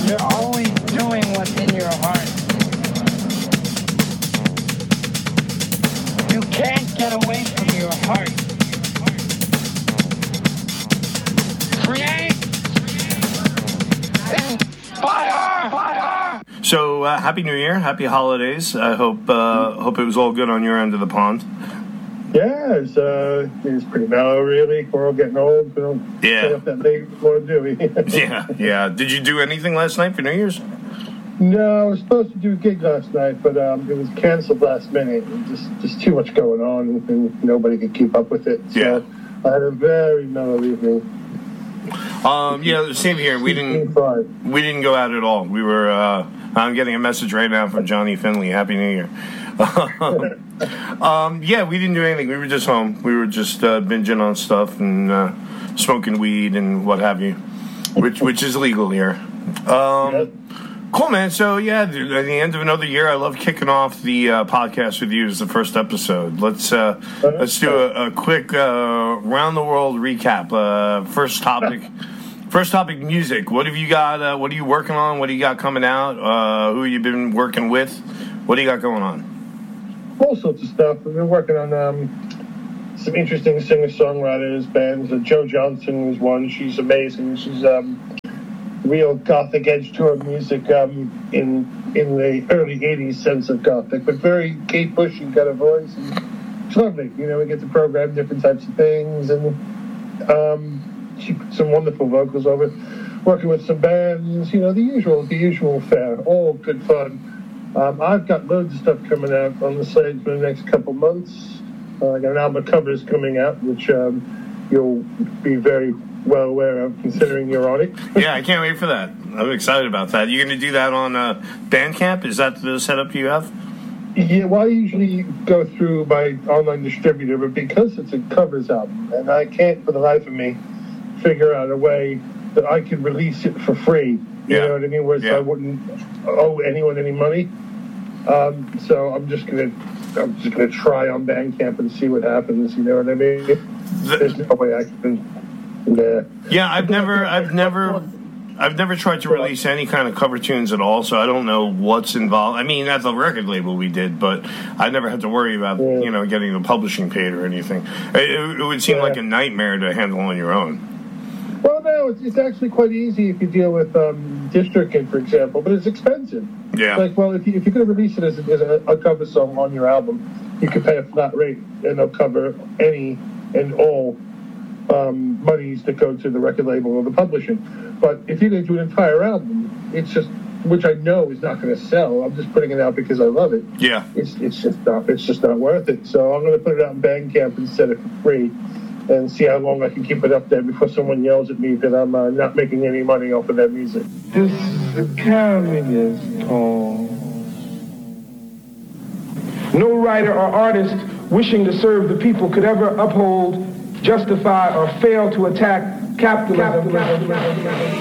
You're always doing what's in your heart. You can't get away from your heart. Create. Fire. So, Happy New Year, Happy Holidays. I hope it was all good on your end of the pond. Yeah, it's pretty mellow, really. We're all getting old. We don't stay up that late before, do we? Yeah. Did you do anything last night for New Year's? No, I was supposed to do a gig last night, but it was canceled last minute. Just too much going on, and nobody could keep up with it. So I had a very mellow evening. Same here. We didn't go out at all. We were. I'm getting a message right now from Johnny Finley. Happy New Year. We didn't do anything. We were just home. We were just binging on stuff and smoking weed and what have you, which is legal here. Cool, man. So, at the end of another year, I love kicking off the podcast with you as the first episode. Let's do a quick round-the-world recap. First topic, music. What have you got? What are you working on? What do you got coming out? Who have you been working with? What do you got going on? All sorts of stuff. We've been working on some interesting singer-songwriters, bands. Joe Johnson is one. She's amazing. She's real gothic edge to her music in the early 80s sense of gothic, but very Kate Bush kind of voice. And it's lovely. We get to program different types of things, and she put some wonderful vocals over it. Working with some bands, the usual fare. All good fun. I've got loads of stuff coming out on the stage for the next couple months. I got an album of covers coming out, which you'll be very well aware of, considering you're on it. Yeah, I can't wait for that. I'm excited about that. You're going to do that on Bandcamp? Is that the setup you have? Yeah, well, I usually go through my online distributor, but because it's a covers album, and I can't for the life of me figure out a way that I can release it for free. You know what I mean? Whereas I wouldn't owe anyone any money. So I'm just gonna try on Bandcamp and see what happens. You know what I mean? There's no way I can. Yeah, I've never tried to release any kind of cover tunes at all, so I don't know what's involved. I mean, at the record label we did, but I never had to worry about getting the publishing paid or anything. It would seem like a nightmare to handle on your own. Well, no, it's actually quite easy if you deal with DistroKid, for example, but it's expensive. Yeah. If you're going to release it as a cover song on your album, you can pay a flat rate, and they'll cover any and all monies that go to the record label or the publishing. But if you're going to do an entire album, it's just, which I know is not going to sell. I'm just putting it out because I love it. Yeah. It's just not worth it. So I'm going to put it out in Bandcamp and set it for free, and see how long I can keep it up there before someone yells at me that I'm not making any money off of that music. This is a communist poem. No writer or artist wishing to serve the people could ever uphold, justify, or fail to attack capitalism.